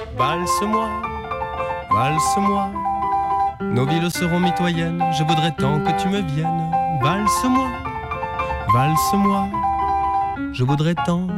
Valse-moi, valse-moi, nos villes seront mitoyennes, je voudrais tant que tu me viennes. Valse-moi, valse-moi, je voudrais tant